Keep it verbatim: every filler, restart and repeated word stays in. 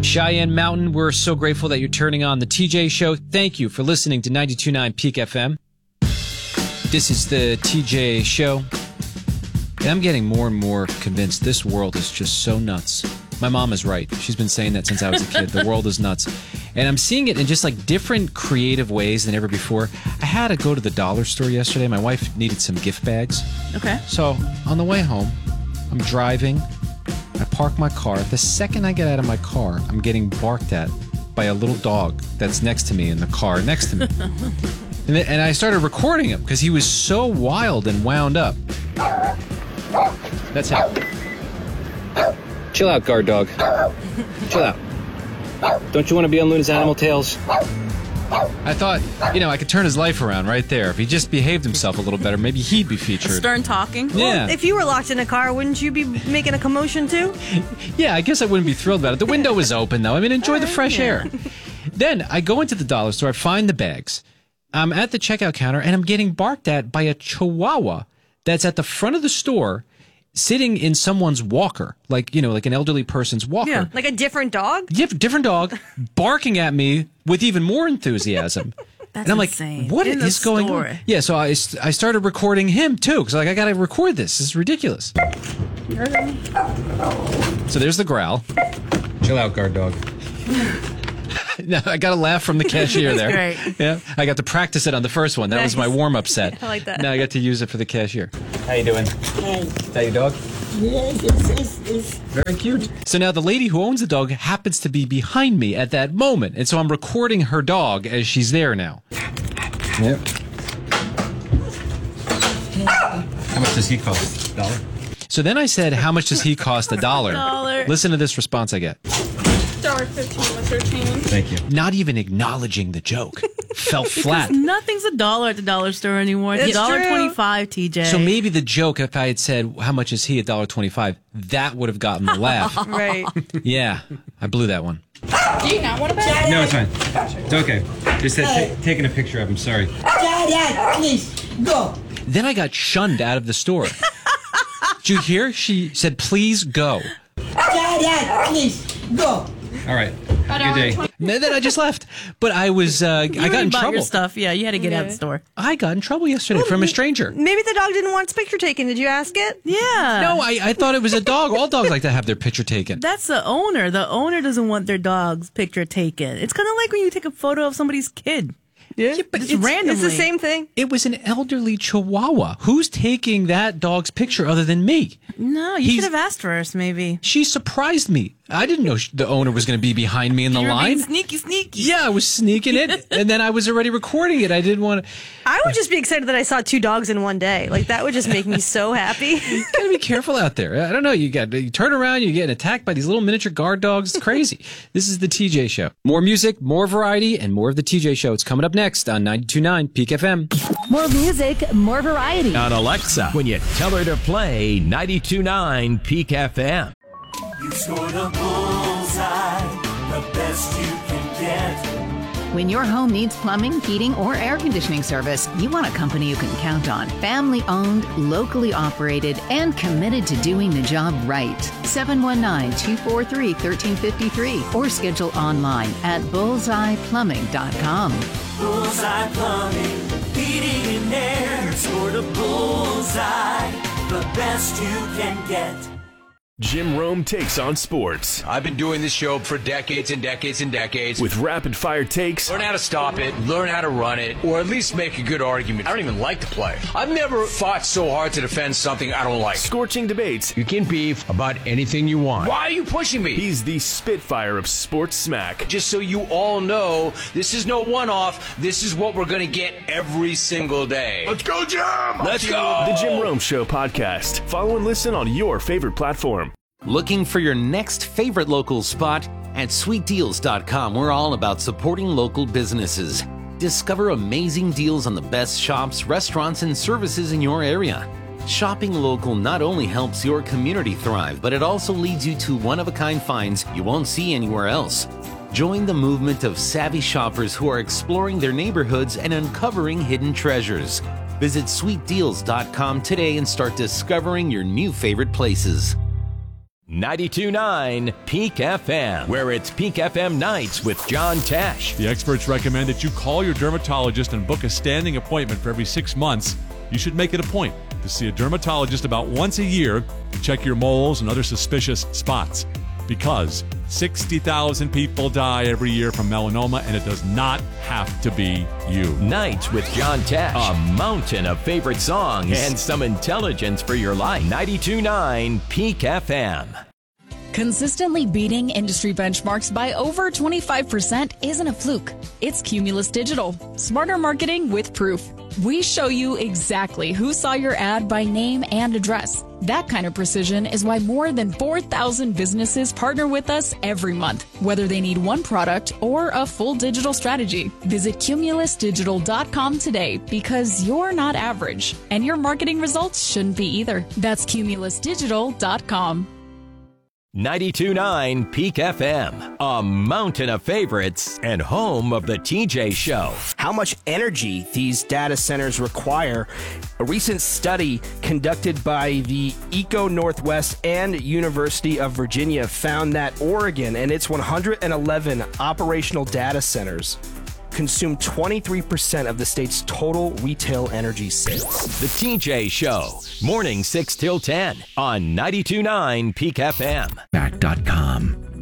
Cheyenne Mountain, we're so grateful that you're turning on the T J Show. Thank you for listening to ninety-two point nine Peak F M. This is the T J Show. And I'm getting more and more convinced this world is just so nuts. My mom is right. She's been saying that since I was a kid. The world is nuts. And I'm seeing it in just like different creative ways than ever before. I had to go to the dollar store yesterday. My wife needed some gift bags. Okay. So on the way home, I'm driving. I park my car. The second I get out of my car, I'm getting barked at by a little dog that's next to me in the car next to me. and, then, and I started recording him because he was so wild and wound up. That's him. Chill out, guard dog. Chill out. Don't you want to be on Luna's Animal Tales? I thought, you know, I could turn his life around right there. If he just behaved himself a little better, maybe he'd be featured. Stern talking? Yeah. Well, if you were locked in a car, wouldn't you be making a commotion too? Yeah, I guess I wouldn't be thrilled about it. The window was open, though. I mean, enjoy the fresh yeah. air. Then I go into the dollar store, I find the bags. I'm at the checkout counter, and I'm getting barked at by a chihuahua that's at the front of the store sitting in someone's walker, like, you know, like an elderly person's walker. Yeah. Like a different dog? Yep, different dog, barking at me with even more enthusiasm. That's and I'm insane. like, what in is the going store. on? Yeah, so I, I started recording him, too, because like, I got to record this. This is ridiculous. So there's the growl. Chill out, guard dog. No, I got a laugh from the cashier there. Great. Yeah, I got to practice it on the first one. That Nice. was my warm-up set. I like that. Now I got to use it for the cashier. How you doing? Hey, Is that your dog? yes, it's, it's, it's Very cute. So now the lady who owns the dog happens to be behind me at that moment, and so I'm recording her dog as she's there now. Yep. How much does he cost? Dollar? So then I said, how much does he cost? A dollar. Dollar. Listen to this response I get. Dollar fifteen with thirteen. Thank you. Not even acknowledging the joke. Fell flat. Nothing's a dollar at the dollar store anymore. It's It's a dollar true. twenty-five, T J. So maybe the joke, if I had said, how much is he, a dollar twenty-five, that would have gotten the laugh. Right. Yeah, I blew that one. Do you not want a bag? No, it's fine. It's okay. Just said, ta- taking a picture of him, sorry. Dad, please, go. Then I got shunned out of the store. Did you hear? She said, please go. Dad, please, go. All right. Have a good day. And then I just left. But I was, uh, You I got already in bought trouble. your stuff. Yeah, you had to get out of the store. I got in trouble yesterday from a stranger. Maybe the dog didn't want its picture taken. Did you ask it? Yeah. No, I, I thought it was a dog. All dogs like to have their picture taken. That's the owner. The owner doesn't want their dog's picture taken. It's kind of like when you take a photo of somebody's kid. Yeah, but Just it's, randomly. It's the same thing. it was an elderly chihuahua. Who's taking that dog's picture other than me? No, you He's- should have asked first, maybe. She surprised me. I didn't know sh- the owner was going to be behind me in the You were line. being sneaky, sneaky. Yeah, I was sneaking it, and then I was already recording it. I didn't want to. I would just be excited that I saw two dogs in one day. Like, that would just make me so happy. You gotta be careful out there. I don't know. You got you turn around, you're getting attacked by these little miniature guard dogs. It's crazy. This is the T J Show. More music, more variety, and more of the T J Show. It's coming up next on ninety-two point nine Peak F M. More music, more variety. On Alexa, when you tell her to play ninety-two point nine Peak F M. You scored a bullseye, the best you can get. When your home needs plumbing, heating, or air conditioning service, you want a company you can count on. Family owned, locally operated, and committed to doing the job right. seven one nine, two four three, one three five three or schedule online at bullseye plumbing dot com. Bullseye Plumbing, heating and air. You scored a bullseye, the best you can get. Jim Rome takes on sports I've been doing this show for decades and decades and decades. with rapid fire takes, Learn how to stop it, learn how to run it, or at least make a good argument. I don't even like to play. I've never fought so hard to defend something I don't like. scorching debates. You can beef about anything you want. Why are you pushing me? He's the spitfire of sports smack. Just so you all know, this is no one-off. This is what we're going to get every single day. Let's go, Jim! Let's go! The Jim Rome Show podcast. Follow and listen on your favorite platform. Looking for your next favorite local spot? At sweet deals dot com, we're all about supporting local businesses. Discover amazing deals on the best shops, restaurants, and services in your area. Shopping local not only helps your community thrive, but it also leads you to one-of-a-kind finds you won't see anywhere else. Join the movement of savvy shoppers who are exploring their neighborhoods and uncovering hidden treasures. Visit sweet deals dot com today and start discovering your new favorite places. ninety-two point nine Peak F M, where it's Peak F M Nights with John Tesh. The experts recommend that you call your dermatologist and book a standing appointment for every six months. You should make it a point to see a dermatologist about once a year to check your moles and other suspicious spots. Because sixty thousand people die every year from melanoma, and it does not have to be you. Nights with John Tesh. A mountain of favorite songs and some intelligence for your life. ninety-two point nine Peak F M. Consistently beating industry benchmarks by over twenty-five percent isn't a fluke. It's Cumulus Digital. Smarter marketing with proof. We show you exactly who saw your ad by name and address. That kind of precision is why more than four thousand businesses partner with us every month, whether they need one product or a full digital strategy. Visit cumulus digital dot com today, because you're not average, and your marketing results shouldn't be either. That's cumulus digital dot com. ninety-two point nine Peak F M, a mountain of favorites and home of the T J Show. How much energy these data centers require. A recent study conducted by the Eco Northwest and University of Virginia found that Oregon and its one hundred eleven operational data centers consume twenty-three percent of the state's total retail energy sales. The T J Show, morning six till ten on ninety-two point nine Peak F M. Back dot com.